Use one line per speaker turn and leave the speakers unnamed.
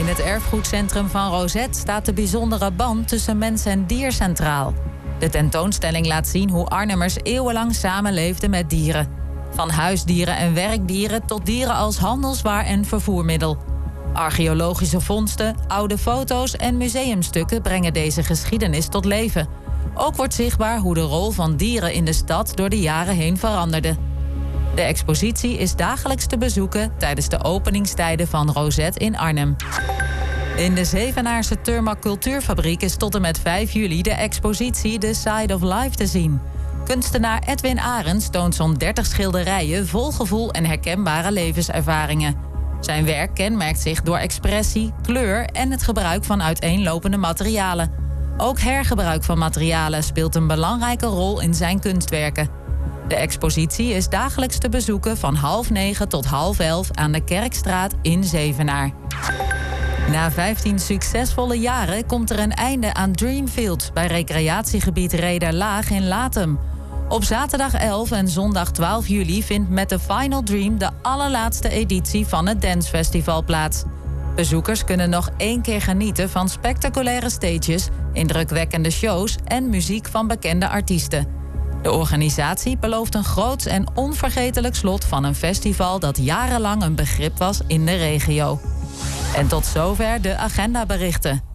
In het erfgoedcentrum van Rosette staat de bijzondere band tussen mens en dier centraal. De tentoonstelling laat zien hoe Arnhemmers eeuwenlang samenleefden met dieren. Van huisdieren en werkdieren tot dieren als handelswaar en vervoermiddel. Archeologische vondsten, oude foto's en museumstukken brengen deze geschiedenis tot leven. Ook wordt zichtbaar hoe de rol van dieren in de stad door de jaren heen veranderde. De expositie is dagelijks te bezoeken tijdens de openingstijden van Rosette in Arnhem. In de Zevenaarse Turmak Cultuurfabriek is tot en met 5 juli de expositie The Side of Life te zien. Kunstenaar Edwin Arends toont zo'n 30 schilderijen vol gevoel en herkenbare levenservaringen. Zijn werk kenmerkt zich door expressie, kleur en het gebruik van uiteenlopende materialen. Ook hergebruik van materialen speelt een belangrijke rol in zijn kunstwerken. De expositie is dagelijks te bezoeken van 8:30 tot 10:30 aan de Kerkstraat in Zevenaar. Na 15 succesvolle jaren komt er een einde aan Dreamfield bij recreatiegebied Rederlaag in Latem. Op zaterdag 11 en zondag 12 juli vindt met The Final Dream de allerlaatste editie van het Dancefestival plaats. Bezoekers kunnen nog 1 keer genieten van spectaculaire stages, indrukwekkende shows en muziek van bekende artiesten. De organisatie belooft een groots en onvergetelijk slot van een festival dat jarenlang een begrip was in de regio. En tot zover de agendaberichten.